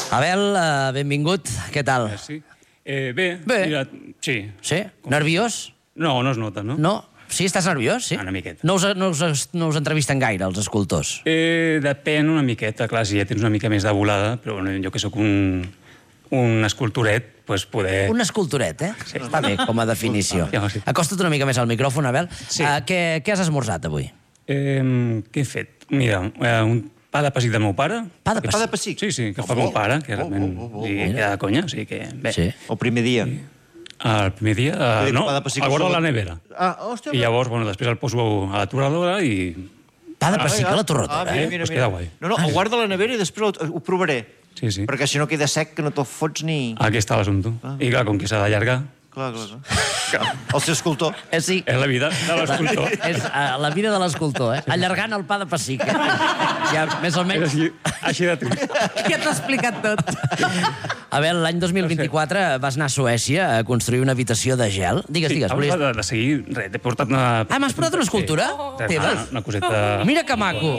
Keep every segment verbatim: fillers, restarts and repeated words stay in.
Abel, uh, benvingut. Què tal? Merci. Eh, bé, Bé. Mira, sí. Sí? Nerviós? No, no es nota, no? No? Sí, estàs nerviós, sí? Ah, una miqueta. No us, no us, no us entrevisten gaire, els escultors? Eh, depèn una miqueta, clar, si ja tens una mica més de volada, però bueno, jo que sóc un, un escultoret, doncs poder... Un escultoret, eh? Sí. Està bé, com a definició. Ja, sí. Acosta't una mica més al micròfon, Abel. Sí. Uh, què, què has esmorzat avui? Eh, què he fet? Mira, eh, un pa de pessic del meu pare. Pa de Pa de pessic? Sí, sí, que fa el meu pare, que realment oh, oh, oh, li queda de conya, o sigui que bé. Sí. El primer dia. El primer dia, eh, Dic, no, pa de pessic a vora sobre- la nevera. Ah, hòstia. I llavors, bueno, després el poso a la torradora i... Pa de pessic Ah, a la ah, torradora, mira, eh? mira, Pues mira. queda guai. No, no, ho guarda a la nevera i després ho, ho provaré. Sí, sí. Perquè si no queda sec, que no te'l fots ni... Aquí està l'assumpte. I clar, com que s'ha d'allargar, Clar, clar, clar. El seu escultor. Eh, sí. és la vida de l'escultor. És uh, la vida de l'escultor, eh? Allargant el pa de pessic, eh? Ja, més o És menys... així, així de trist. Ja t'ha explicat tot. Abel, l'any dos mil vint-i-quatre vas anar a Suècia a construir una habitació de gel. Digues, digues. abans Volies... de, de seguir, res, t'he portat una... Ah, m'has portat una escultura? Sí. Teva? Una, una coseta... Mira que maco.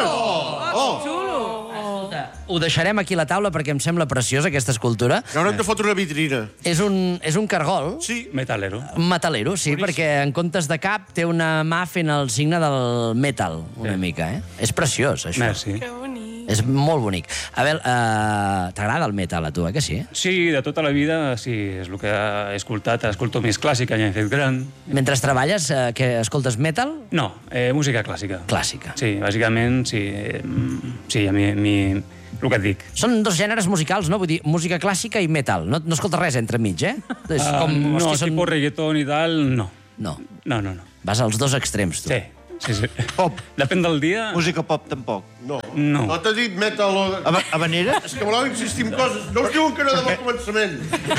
Oh! Xulo. Ho deixarem aquí a la taula perquè em sembla preciosa, aquesta escultura. Haurem de fotre una vitrina. És un, és un cargol, Sí. Metalero. un metalero, sí, perquè en comptes de cap té una mà fent el signe del metal, una Sí. mica, eh? És preciós, això. Merci. Que bonic. És molt bonic. Abel, uh, t'agrada el metal, a tu, eh, que sí? Sí, de tota la vida, sí, és el que he escoltat. Escolto més clàssica, ja he fet gran. Mentre treballes, uh, que escoltes metal? No, eh, música clàssica. Clàssica. Sí, bàsicament, sí. Eh, sí, a mi, a mi... El que et dic. Són dos gèneres musicals, no? Vull dir, música clàssica i metal. No, no escoltes res entre mig, eh? És Ah, com, no, hosti, són... tipus reggaeton i tal, no. No, No, no, no. vas als dos extrems, tu. Sí, sí, sí. Pop. Depèn del dia... Música pop, tampoc. No. No. No t'ha dit metal o... Haba- Habanera? És que voleu insistir en coses. No us diuen que no de bon començament.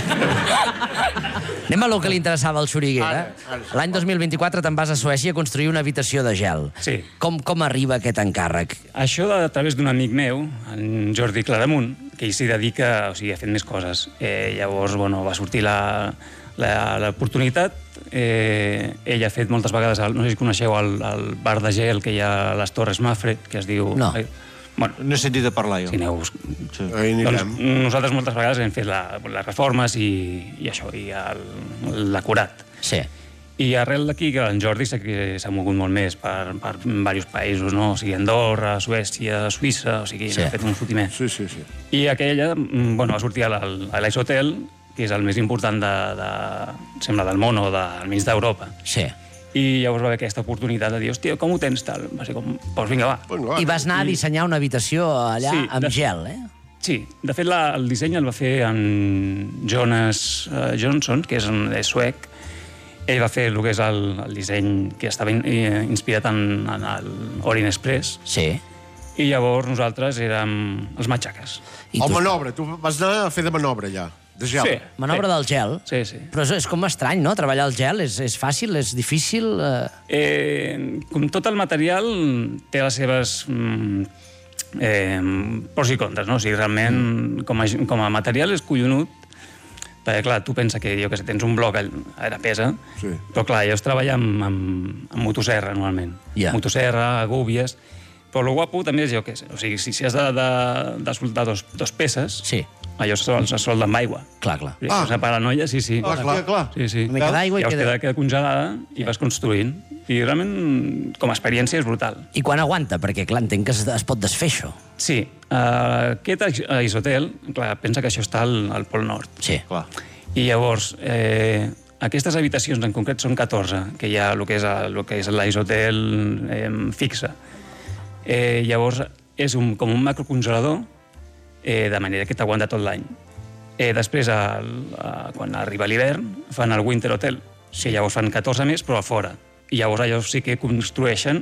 Anem a lo que li interessava al Xuriguera. Ara, ara. L'any dos mil vint-i-quatre te'n vas a Suècia a construir una habitació de gel. Sí. Com, com arriba aquest encàrrec? Això de, a través d'un amic meu, en Jordi Claramunt, que ell s'hi dedica, o sigui, ha fet més coses. Eh, llavors, bueno, va sortir la, la, l'oportunitat. Eh, ell ha fet moltes vegades, el, no sé si coneixeu el, el bar de gel que hi ha a les Torres Mafre, que es diu... No. Eh, bueno, No he sentit a parlar, jo. si aneu... Sí. Ahí Doncs anirem. nosaltres moltes vegades hem fet la, les reformes i, i això, i el, l'acurat. Sí. I arrel d'aquí, que en Jordi s'ha s'ha mogut molt més per, per diversos països, no? O sigui, Andorra, Suècia, Suïssa, o sigui, Sí. ha fet un fotiment. Sí, sí, sí. I aquella, mm, bueno, va sortir a l'I C E Hotel, que és el més important de, de sembla, del món o del mig d'Europa. Sí. I llavors va haver aquesta oportunitat de dir, hòstia, com ho tens, tal? Va ser com, doncs vinga, va. Bueno, va. I vas anar a dissenyar una habitació allà Sí, amb de- gel, eh? Sí, de fet la, el disseny el va fer en Jonas uh, Johnson, que és, un, és suec. Ell va fer el que és el, el disseny que estava in, eh, inspirat en, en l'Orient Express, Sí. i llavors nosaltres érem els matxaques. I El tu, manobre. Tu vas anar a fer de manobre, ja. De gel. Sí. manobra del gel. Sí, sí. Però és, és com estrany, no? Treballar el gel és, és fàcil, és difícil... Eh... Eh, com tot el material, té les seves mm, eh, pros i contres, no? O sigui, realment, mm. com, a, com a material és collonut, perquè, clar, tu pensa que, jo que sé, tens un bloc, ara pesa, Sí. però, clar, jo es treballa amb, amb, amb motosserra, normalment. Ja. Motosserra, agúbies... Però el guapo també és, jo què sé, o sigui, si, si has de, de, de soldar dos, dos peces, Sí, allò se, se solda amb aigua. clar, clar. Ah. És una paranoia, sí, sí. Ah, clar. clar. Sí, sí. Una mica d'aigua i Llavors queda... queda, queda congelada i vas construint. I realment, com a experiència, és brutal. I quan aguanta? Perquè, clar, entenc que es, es pot desfer, això. Sí, uh, aquest Isotel, clar, pensa que això està al, al Pol Nord. Sí. Clar. I llavors, eh, aquestes habitacions en concret són catorze, que hi ha el que és, el que és l'Isotel eh, fixa. Eh, llavors, és un, com un macrocongelador, eh, de manera que t'aguanta tot l'any. Eh, després, el, a, quan arriba l'hivern, fan el Winter Hotel. Sí, llavors fan catorze més, però a fora. I llavors allò sí que construeixen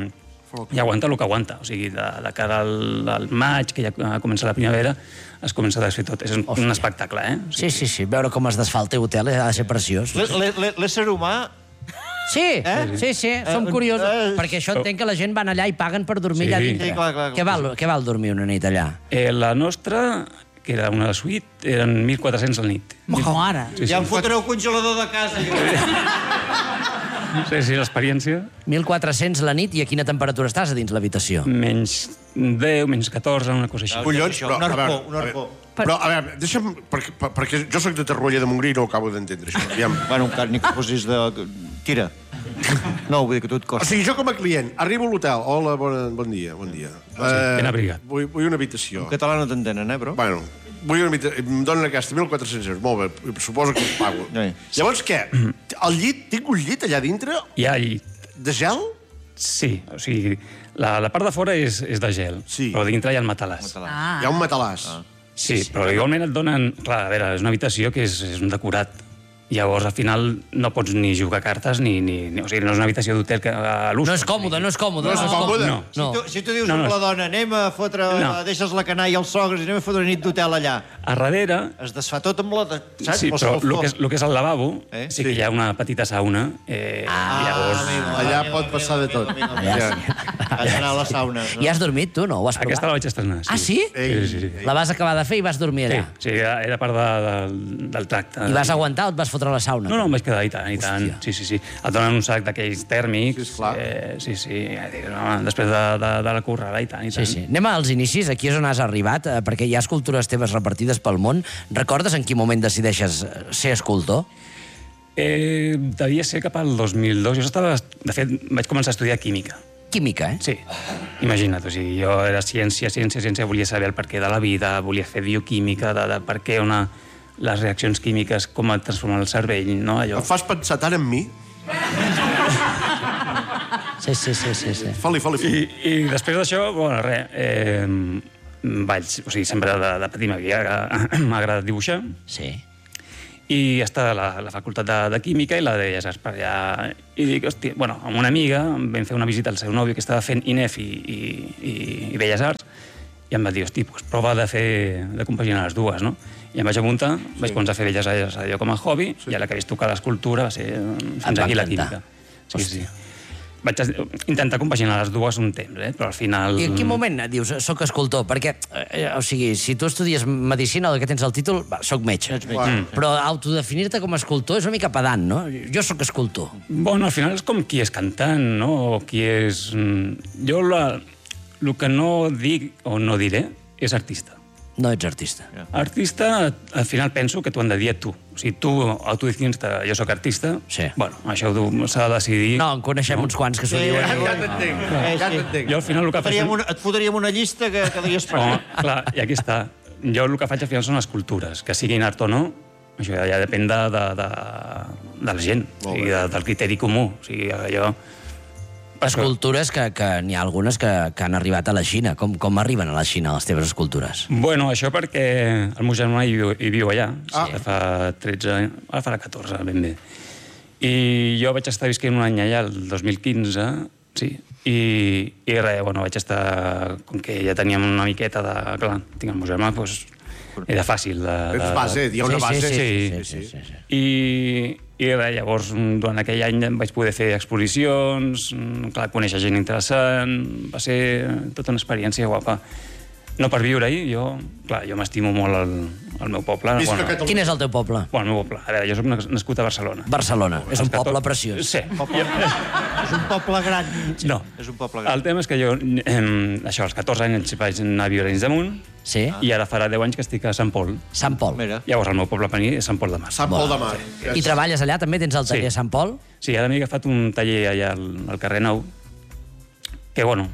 i aguanta el que aguanta. O sigui, de, de cara al, al maig, que ja comença la primavera, es comença a desfer tot. És un, un espectacle, eh? O Sí, sí, sí. Veure com es desfà el teu hotel ha de ser preciós. L'é- l'é- l'é- L'ésser humà... Sí, Eh? sí, sí, som Eh, curiosos. eh, Perquè això entenc que la gent van allà i paguen per dormir Sí. allà dintre. Sí, clar, clar, clar. Què val, què val dormir una nit allà? Eh, la nostra, que era una suite, eren mil quatre-cents al nit. Mare. Sí, Ja sí. em fotreu congelador de casa. Jo. Sí, sí, l'experiència. mil quatre-cents la nit, i a quina temperatura estàs a dins l'habitació? Menys deu, menys catorze, una cosa així. Collons, Això, però... un a arpó, veure, un a arpó. veure, Però, a veure, deixa'm... Perquè, per- perquè jo sóc de Torroella de Montgrí i no ho acabo d'entendre, això. Aviam. Bueno, encara ni que posis de... Tira. No, vull dir que tu et O costa. sigui, jo com a client, arribo a l'hotel. Hola, bon, bon dia, bon dia. Eh, ben abrigat. Vull, vull una habitació. En català no t'entenen, eh, bro? Bueno, vull una habitació. Em donen aquesta, mil quatre-cents euros. Molt bé, suposo que us pago. Sí. Llavors, què? El llit, tinc un llit allà dintre Hi ha llit. de gel? Sí, o sigui, la, la part de fora és, és de gel, Sí. però dintre hi ha el matalàs. Ah. Hi ha un matalàs. Sí, però igualment et donen... Clar, a veure, és una habitació que és, és un decorat. Llavors, al final, no pots ni jugar a cartes, ni... ni, ni o sigui, no és una habitació d'hotel que a l'ús. No és còmode, no és còmode. No és còmode? No. Si tu, si tu dius No, no, no. a la dona, anem a fotre... No. Deixes la canalla als sogres i anem a fotre una nit d'hotel allà. A darrere, Es desfà tot amb la... De, saps? sí, Amb el però el escalfor. que, és, el que és el lavabo, Eh? eh? sí que hi ha una petita sauna. Eh, ah, llavors, Allà pot passar de tot. Allà sí. Has d'anar a la sauna. No? I has dormit, tu, no? Ho has provat? aquesta la vaig estrenar. Sí. Ah, sí? Sí, sí, sí. La vas acabar de fer i vas dormir Sí, allà. sí, era, era part de, de, del tracte. I vas aguantar o et vas fotre a la sauna? No, no, em vaig quedar i tant, i tant. Hòstia. Sí, sí, sí. Et donen un sac d'aquells tèrmics. Sí, esclar. Eh, sí, sí. Ja dic, no, després de, de, de la currada i tant, i Sí, tant. sí. Anem als inicis, aquí és on has arribat, eh, perquè hi ha escultures teves repartides pel món. Recordes en quin moment decideixes eh, ser escultor? Eh, devia ser cap al dos mil dos. Jo estava... De fet, vaig començar a estudiar química. Química, eh? Sí, imagina't, o sigui, jo era ciència, ciència, ciència, volia saber el perquè de la vida, volia fer bioquímica, de, de per què una, les reaccions químiques, com et transformen el cervell, no? Allò. Em fas pensar tant en mi? Sí, sí, sí, sí. sí. Foli, foli, I, foli. i després d'això, bueno, res, eh, vaig, o sigui, sempre de, de petit m'havia m'ha agradat dibuixar, Sí. i està a la, la facultat de, de Química i la de Belles Arts per allà. I dic, hòstia, bueno, amb una amiga vam fer una visita al seu nòvio que estava fent I N E F i, i, i, i Belles Arts, i em va dir, hosti, pues prova de fer, de compaginar les dues, no? I em vaig apuntar, sí. vaig començar a fer Belles Arts allò com a hobby, sí. i a la que vaig tocar l'escultura va ser fins Et va aquí la encantar. Química. Sí, sí. Vaig intentar compaginar les dues un temps, eh? Però al final... I en quin moment dius, soc escultor? Perquè, eh, o sigui, si tu estudies medicina, el que tens el títol, va, soc metge. Mm. Però autodefinir-te com a escultor és una mica pedant, no? Jo sóc escultor. Bueno, al final és com qui és cantant, no? O qui és... mm, Jo la... el que no dic o no diré és artista. No ets artista. Artista, al final penso que t'ho han de dir a tu. O sigui, tu autodefinir-te, jo sóc artista, Sí. bueno, això ho- s'ha de decidir. No, en coneixem uns quants que s'ho diuen. Ja t'entenc, ja t'entenc. Jo al final el que faig... Faríem una, et fotríem una llista que, que deies Oh, per... clar, i aquí està. Jo el que faig al final són escultures, que siguin art o no, això ja depèn de, de, de, de la gent, o sigui, de, del criteri comú. O sigui, allò... Escultures que, que n'hi ha algunes que, que han arribat a la Xina. Com, com arriben a la Xina les teves escultures? Bueno, això perquè el meu germà hi viu, hi viu allà, Ah. sí. fa tretze anys, ara farà catorze, ben bé. I jo vaig estar visquent un any allà, el dos mil quinze, sí, i, i res, bueno, vaig estar, com que ja teníem una miqueta de... Clar, tinc el meu germà, doncs era fàcil de... de Ets base, hi ha una Sí, sí, base. sí, sí, sí, sí, sí. I, i res, llavors, durant aquell any em vaig poder fer exposicions, mm, clar, conèixer gent interessant, va ser tota una experiència guapa. No per viure-hi, jo, clar, jo m'estimo molt el, el meu poble. Visca bueno, Catalunya. Quin és el teu poble? bueno, el meu poble. A veure, jo soc nas- nascut a Barcelona. Barcelona. És un Els poble cator- preciós. Sí. És un poble gran. No. És un poble gran. El tema és que jo, eh, això, als catorze anys vaig anar a viure a Anys d'Amunt, Sí? i ara farà deu anys que estic a Sant Pol. Sant Pol. Mira. Llavors, el meu poble per mi és Sant Pol de Mar. Sant Pol de Mar. I treballes allà també? Tens el taller Sí. Sant Pol? Sí, ara m'he agafat un taller allà al, al carrer Nou, que, bueno,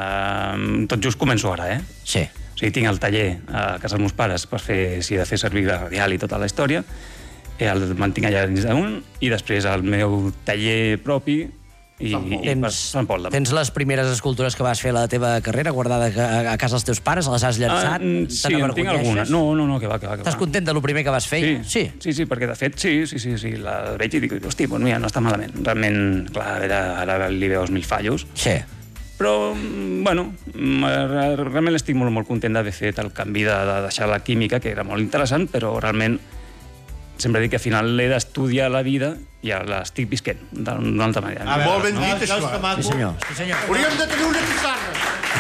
eh, tot just començo ara, eh? Sí. O sigui, tinc el taller a casa dels meus pares per fer, si he de fer servir la radial i tota la història, eh, el mantinc allà dins damunt, i després el meu taller propi, i, Sant Pol. i per Sant Pol de Mar. tens les primeres escultures que vas fer a la teva carrera guardada a, a casa dels teus pares? Les has llançat? mm, sí, en tinc alguna. No, no, no, que va, que va. Que Estàs va. content de lo primer que vas fer? Sí, Sí. sí, sí, perquè de fet, sí, sí, sí, sí, la veig i dic, hosti, doncs mira, no està malament. Realment, clar, ara, ara li veus mil fallos, Sí. però, mm, bueno, mm, re- realment estic molt, molt content d'haver fet el canvi de, de deixar la química, que era molt interessant, però realment sempre dic que al final he d'estudiar la vida i ja l'estic visquent d'una altra manera. A veure, Molt ben dit, veus això, que eh? maco? Sí, senyor. Sí, senyor. Hauríem de tenir una pissarra.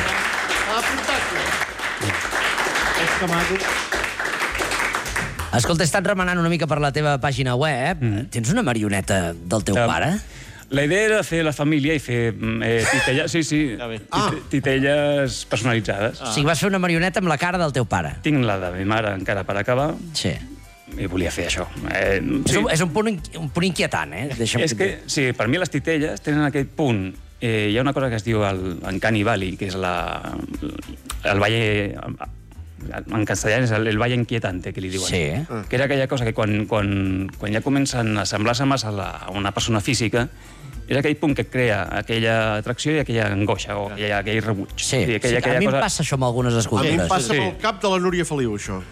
A apuntar-se. Veus que maco? Escolta, he estat remenant una mica per la teva pàgina web. Mm. Tens una marioneta del teu Ja. pare? La idea era fer la família i fer eh, titelles, sí, sí, Ah. titelles personalitzades. O sigui, vas fer una marioneta amb la cara del teu pare. Tinc la de mi mare encara per acabar Sí. i volia fer això. Eh, És, sí. un, és un, punt, inqui- un punt inquietant, eh? Deixa'm És que, sí, per mi les titelles tenen aquest punt. Eh, hi ha una cosa que es diu el, en Cani Valley, que és la, el valle... En castellà és el, el valle inquietante, que li diuen. Sí. Que era aquella cosa que quan, quan, quan ja comencen a semblar-se massa a, la, a una persona física, és aquell punt que crea aquella atracció i aquella angoixa, o aquella, aquell rebuig. Sí, I aquella, sí, a mi em passa això amb algunes A mi escultures. em passa Sí. pel cap de la Núria Feliu, això.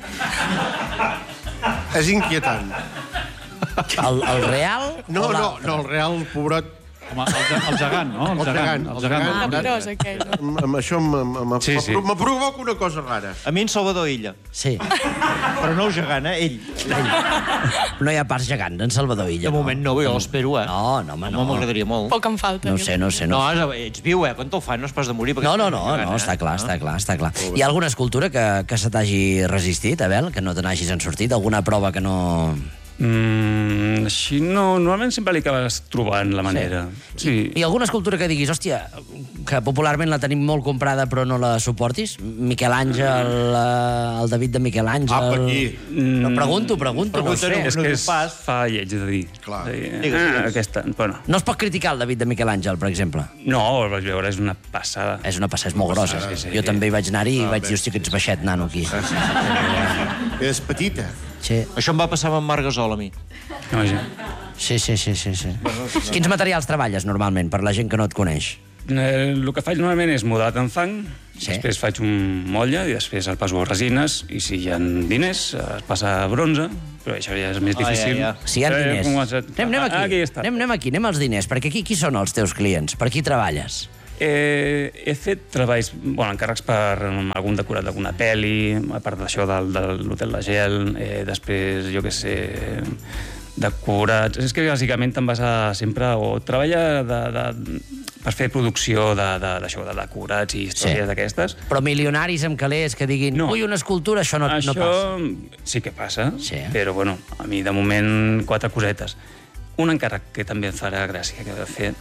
És inquietant. El, el real No, o no, l'altre? no, el real, pobret, Home, el, ge- el gegant, no? el gegant. El gegant. el del- Gros, aquell. Amb, amb això em, em, em, Sí, sí. me provoca una cosa rara. A mi en Salvador Illa. Sí. Però no el gegant, eh? Ell. No hi ha pas gegant en Salvador Illa. De moment no, jo l'espero, eh? No, no, home, no. Home, m'agradaria molt. Poc em falta. No ho sé, no ho sé. No, No, ets viu, eh? Quan te'l fan no es pas de morir. perquè no, no, és no, un gegant, no, eh? està clar, està clar, està clar. Hi ha alguna escultura que, que se t'hagi resistit, Abel? Que no te n'hagis en sortit? Alguna prova que no... Mm, així no... Normalment sempre li acabes trobant la manera. Sí. I alguna escultura que diguis, hòstia, que popularment la tenim molt comprada però no la suportis? Miquel Àngel, eh, el David de Miquel Àngel... Apa, aquí. No, pregunto, pregunto, no ho sé. Pregunta, És no que diu es pas. fa lleig de dir. Clar. De dir, Digues, ah, digues. aquesta, bueno. No es pot criticar el David de Miquel Àngel, per exemple. No, el vaig veure, és una passada. És una passada, és molt grossa. Sí, sí, Jo sí. també hi vaig anar-hi i vaig dir, hòstia, que ets baixet, nano, aquí. És petita. Sí, Això em va passar amb Marc Gasol, a mi. Imagina. sí, sí, sí, sí, sí. Quins materials treballes normalment, per la gent que no et coneix? Eh, el que faig normalment és modelat en fang, Sí. després faig un motlle i després el passo a resines, i si hi ha diners es passa a bronze, però això ja és més Ah, ja, difícil. ja. Si hi ha Eh, diners. com has- Anem, anem aquí, Ah, aquí està. anem, anem aquí, anem als diners, perquè aquí qui són els teus clients? Per qui treballes? Eh, he fet treballs, bueno, encàrrecs per um, algun decorat d'alguna pel·li, a part d'això del, de l'Hotel de Gel, eh, després, jo què sé, decorats... És que bàsicament te'n vas a sempre o treballar de, de, per fer producció d'això, de, d'això, de decorats i històries Sí. d'aquestes. Però milionaris amb calés que diguin, No. ui, una escultura, això no, Això no passa. sí que passa, Sí. però bueno, a mi de moment quatre cosetes. Un encàrrec que també em farà gràcia que he de fer.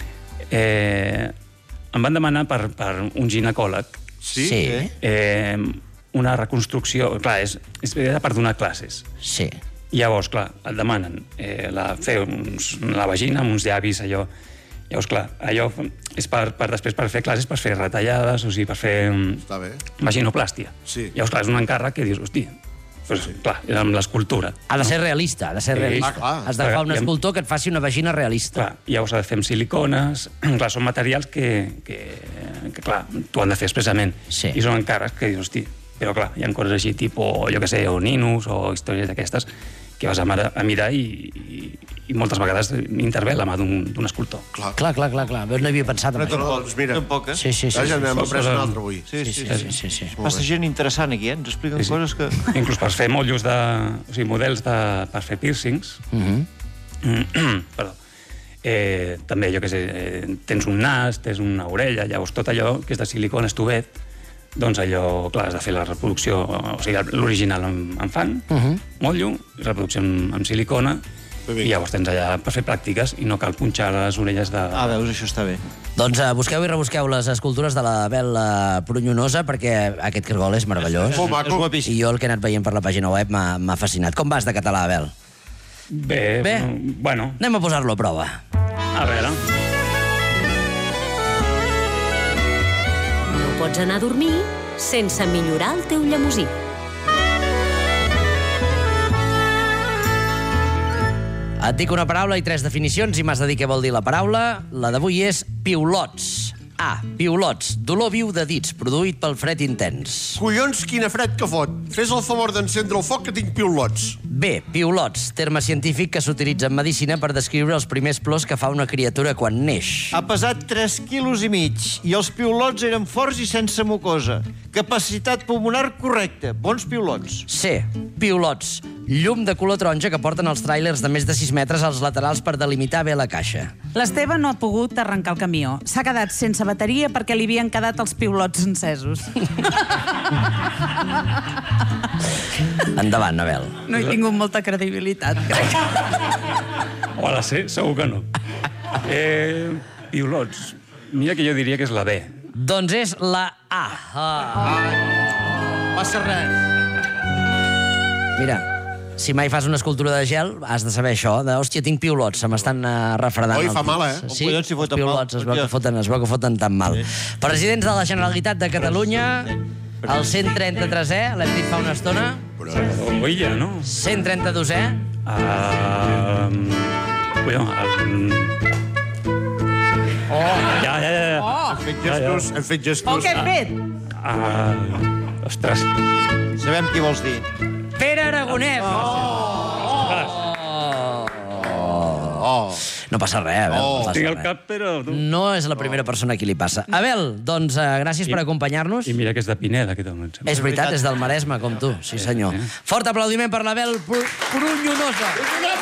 Eh, em van demanar per, per un ginecòleg Sí? Sí, eh, una reconstrucció... Clar, és, és per donar classes. sí. Llavors, clar, et demanen eh, la, fer uns, la vagina amb uns llavis, allò... Llavors, clar, allò és per, per després per fer classes, per fer retallades, o sigui, per fer mm, Està bé. vaginoplàstia. Sí. Llavors, clar, és un encàrrec que dius, hosti, pues, clar, és amb l'escultura. Ha de ser realista, ha de ser Sí. realista. Ah, clar. Has d'agafar un I amb- escultor que et faci una vagina realista. Clar, llavors ha de fer amb silicones, clar, són materials que, que, que clar, t'ho han de fer expressament. Sí. I són encàrrecs que dius, hosti, però clar, hi ha coses així, tipus, jo què sé, o ninos, o històries d'aquestes, que vas a, mara- a mirar i, i, i moltes vegades intervé la mà d'un d'un escultor. Clar. Clar, clar, clar, clar. No havia pensat en No, això. tampoc, doncs mira. tampoc, eh? Sí, sí, sí. Vaja, sí, n'hem sí. après un altre avui. Sí, sí, Sí, sí. sí, sí, sí. Passa gent interessant aquí, eh? Ens expliquen Sí, sí. coses que... Inclús per fer motllos de... O sigui, models de, per fer piercings. Mhm. Perdó. Eh, també, jo què sé, eh, tens un nas, tens una orella, llavors tot allò que és de silicona, és tubet, doncs allò, clar, has de fer la reproducció, o sigui, l'original en, en fang, uh -huh. motllo, reproducció amb, amb silicona, bé. i llavors tens allà per fer pràctiques i no cal punxar les orelles de... Ah, veus, això està bé. Doncs uh, busqueu i rebusqueu les escultures de la Bel uh, Prunyonosa, perquè aquest cargol és meravellós. Molt maco. És guapíssim. I jo el que he anat veient per la pàgina web m'ha m'ha fascinat. Com vas de català, Bel? Bé, Bé. bueno, Anem a posar-lo a prova. a veure... No pots anar a dormir sense millorar el teu llemosí. Et dic una paraula i tres definicions i m'has de dir què vol dir la paraula. La d'avui és piulots. A. Piulots. Dolor viu de dits, produït pel fred intens. Collons, quina fred que fot. Fes el favor d'encendre el foc que tinc piulots. B. Piulots. Terme científic que s'utilitza en medicina per descriure els primers plors que fa una criatura quan neix. Ha pesat tres quilos i mig i els piulots eren forts i sense mucosa. Capacitat pulmonar correcta. Bons piulots. C. Piulots. Llum de color taronja que porten els tràilers de més de sis metres als laterals per delimitar bé la caixa. L'Esteve no ha pogut arrencar el camió. S'ha quedat sense bateria perquè li havien quedat els piulots encesos. Endavant, Abel. No he tingut molta credibilitat, crec. O a la C, segur que no. Eh, piulots. Mira que jo diria que és la B. Doncs és la A. Ah. Passa res. Mira, si mai fas una escultura de gel, has de saber això, de, hòstia, tinc piulots, se m'estan uh, refredant. Oi, els fa dits. mal, eh? Sí, Collons, si els foten piulots, mal. es veu, que foten, es veu que foten tan mal. Presidents de la Generalitat de Catalunya, el cent trenta-tresè, l'hem dit fa una estona, Oilla, no? cent trenta-dosè, Ah... Bueno, oh, ja, ja, ja. Hem fet gestos, hem fet Oh, gestos. què hem fet? Ah, ostres. Sabem qui vols dir. Pere Aragonès. Oh. No passa res, Abel. Oh. No passa Tinc el res. cap, però... Tu... No és la primera persona a qui li passa. Abel, doncs uh, gràcies per acompanyar-nos. I mira que és de Pineda, aquest home. em sembla. És veritat, és del Maresme, com tu. Sí, senyor. Fort aplaudiment per l'Abel Prunyonosa.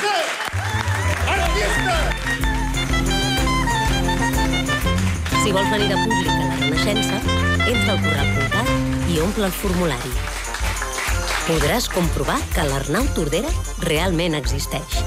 Si vols venir de públic a la Renaixença, entra al corral punt cat i omple el formulari. Podràs comprovar que l'Arnau Tordera realment existeix.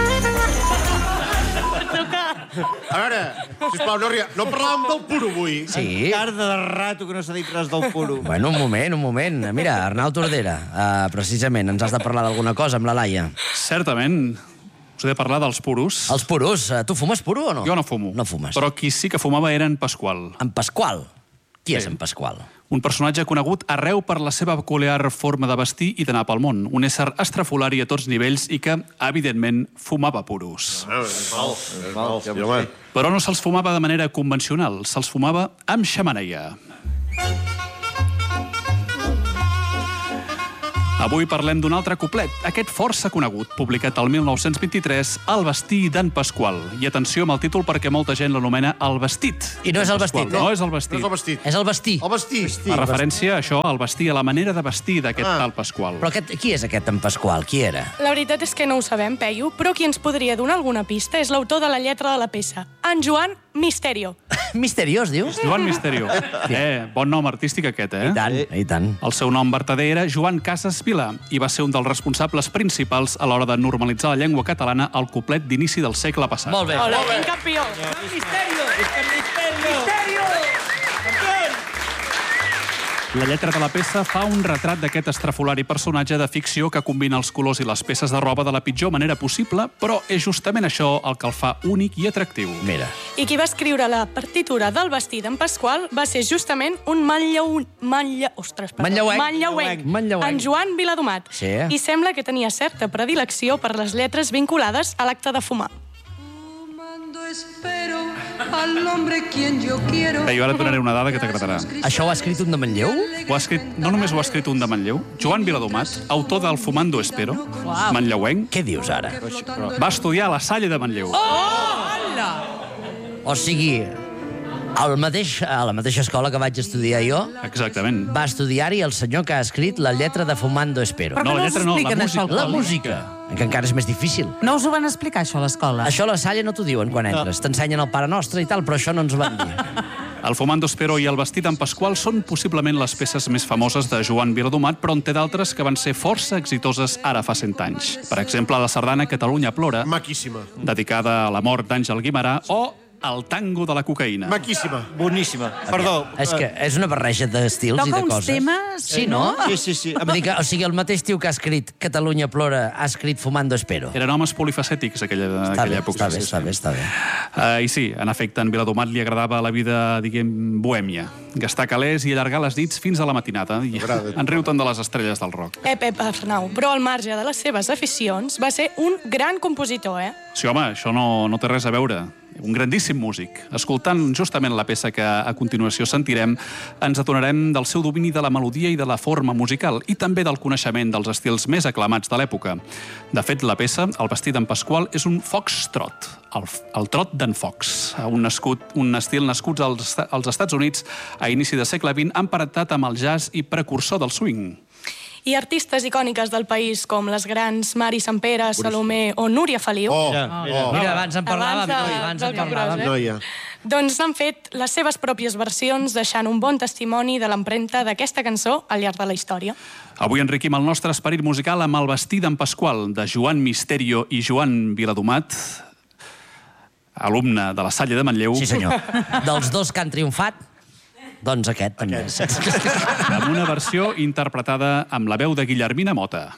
A veure, sisplau, no, ria... no parlàvem del puro avui. Sí. Carda de rato que no s'ha dit res del puro. Bueno, un moment, un moment. Mira, Arnau Tordera, uh, precisament, ens has de parlar d'alguna cosa amb la Laia. Certament. Us he de parlar dels puros. Els puros. Uh, tu fumes puro o no? Jo no fumo. No fumes. Però qui sí que fumava era en Pasqual. En Pasqual. Qui és Sí. en Pasqual? Un personatge conegut arreu per la seva peculiar forma de vestir i d'anar pel món. Un ésser estrafolari a tots nivells i que, evidentment, fumava puros. Però no se'ls fumava de manera convencional, se'ls fumava amb xemeneia. Avui parlem d'un altre cuplet, aquest força conegut, publicat el mil nou-cents vint-i-tres, El vestir d'en Pasqual. I atenció amb el títol perquè molta gent l'anomena El vestit. I no és el vestit, No, no? és el No vestit. és el vestit. És el vestir. El vestit. A referència a això, al vestir, a la manera de vestir d'aquest Ah. tal Pasqual. Però aquest, qui és aquest en Pasqual? Qui era? La veritat és que no ho sabem, Peyu, però qui ens podria donar alguna pista és l'autor de la lletra de la peça, en Joan Misterio. Misteriós, dius? Joan Misterio. Eh, bon nom artístic aquest, eh? I tant, i tant. El seu nom vertader era Joan Casas Vilà i va ser un dels responsables principals a l'hora de normalitzar la llengua catalana al cuplet d'inici del segle passat. Molt bé. Hola, quin campió! La lletra de la peça fa un retrat d'aquest estrafolari personatge de ficció que combina els colors i les peces de roba de la pitjor manera possible, però és justament això el que el fa únic i atractiu. Mira. I qui va escriure la partitura del vestit d'en Pasqual va ser justament un manlleu... Manlle... Ostres, perdó. Manlleuenc. Manlleuenc. Manlleuenc. En Joan Viladomat. Sí. I sembla que tenia certa predilecció per les lletres vinculades a l'acte de fumar. Espero al hombre quien yo quiero. Bé, jo ara et donaré una dada que t'agradarà. Això ho ha escrit un de Manlleu? Ho ha escrit, no només ho ha escrit un de Manlleu, Joan Viladomat, autor del Fumando Espero, manlleuenc, Què dius ara? va estudiar a la Salle de Manlleu. O sigui, al mateix, a la mateixa escola que vaig estudiar jo, Exactament. va estudiar-hi el senyor que ha escrit la lletra de Fumando Espero. Però No, que la no us lletra no, la expliquen això música. al La col·le? música, que encara és més difícil. No us ho van explicar, això, a l'escola? Això a la Salle no t'ho diuen quan entres. T'ensenyen el Pare Nostre i tal, però això no ens ho van dir. El Fumando Espero i el vestit en Pasqual són possiblement les peces més famoses de Joan Viladomat, però en té d'altres que van ser força exitoses ara fa cent anys. Per exemple, la sardana Catalunya plora, Maquíssima. dedicada a la mort d'Àngel Guimarà, o el tango de la cocaïna. Maquíssima. Boníssima. Perdó. És que és una barreja d'estils i Toca de uns coses. temes, Sí, no? Sí, sí, sí. Vull dir que, o sigui, el mateix tio que ha escrit Catalunya plora ha escrit Fumando Espero. Eren homes polifacètics aquella, Està aquella bé, època. està bé, està bé, està bé. Uh, I sí, en efecte, en Viladomat li agradava la vida, diguem, bohèmia. Gastar calés i allargar les nits fins a la matinada. I en riu tant de les estrelles del rock. Ep, ep, Arnau, però al marge de les seves aficions va ser un gran compositor, eh? Sí, home, això no, no té res a veure. Un grandíssim músic. Escoltant justament la peça que a continuació sentirem, ens adonarem del seu domini de la melodia i de la forma musical i també del coneixement dels estils més aclamats de l'època. De fet, la peça, El vestit d'en Pasqual, és un foxtrot, el, el trot d'en Fox, un, nascut, un estil nascut als, als Estats Units a inici del segle vint, emparentat amb el jazz i precursor del swing. I artistes icòniques del país com les grans Mari Sampere, Salomé o Núria Feliu, Oh, Ja. oh. Mira, abans en parlàvem, Abans de- noi, abans del en Capgròs, parlàvem. eh? Noia. doncs n'han fet les seves pròpies versions, deixant un bon testimoni de l'empremta d'aquesta cançó al llarg de la història. Avui enriquim el nostre esperit musical amb El vestit d'en Pasqual, de Joan Misterio i Joan Viladomat. alumne de la Salle de Manlleu. Sí, senyor. Dels dos que han triomfat, doncs aquest també. Amb una versió interpretada amb la veu de Guillermina Mota.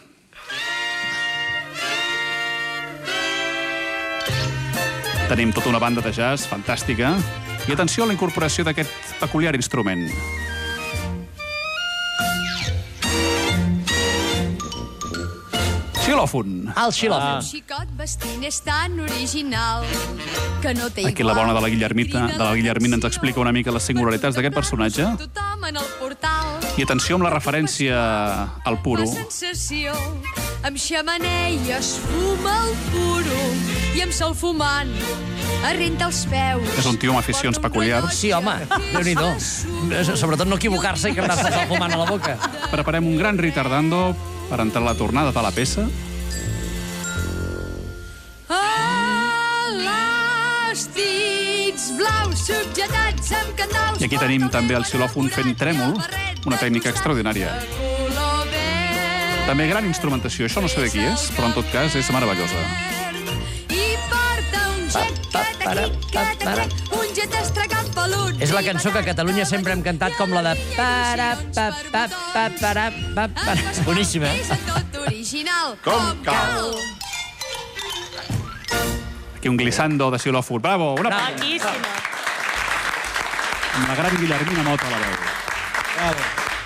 Tenim tota una banda de jazz fantàstica i atenció a la incorporació d'aquest peculiar instrument. Xilòfon. El xilòfon. Un xicot vestint és tan original que no té igual. Aquí la bona de la Guillermina, de la Guillermina ens explica una mica les singularitats d'aquest personatge. Tothom en el portal. I atenció amb la referència al puro. La sensació, amb xamanella es fuma el puro i amb sol fumant es renta els peus. És un tio amb aficions peculiars. Sí, home, Déu-n'hi-do. Sobretot no equivocar-se i quedar-se el fumant a la boca. Preparem un gran retardando per entrar a la tornada de la peça. Elàstics blaus subjetats amb candaus. I aquí tenim també el xilòfon fent trèmol, una tècnica extraordinària. També gran instrumentació, això no sé de qui és, però en tot cas és meravellosa. I porta un jet cataquic, cataquec, un jet estracat pelut. És la cançó que a Catalunya sempre hem cantat com la de... Para, pa, pa, pa, para, pa, para. Boníssima, eh? És tot original, Com cal. Aquí un glissando de xilòfon. Bravo! Una aplaudiment. Boníssima. Amb la gran Guillermina Mota a la veu. Bravo.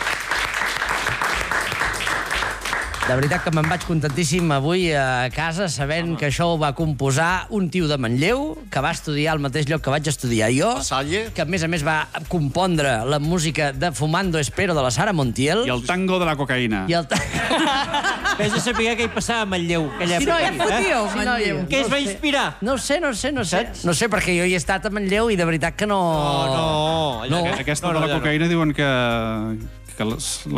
De veritat que me'n vaig contentíssim avui a casa sabent que això ho va composar un tio de Manlleu que va estudiar al mateix lloc que vaig estudiar jo, Salle. que a més a més va compondre la música de Fumando Espero de la Sara Montiel. I el tango de la cocaïna. I el ta... Vés a saber què hi passava a Manlleu. aquella Si no hi època, fotíeu, eh? Manlleu. Què es va inspirar? No ho sé, no ho sé, no ho sé. No sé, perquè jo hi he estat a Manlleu i de veritat que no... No, no. No. Aquesta No, de no, la allà no. cocaïna diuen que, que les,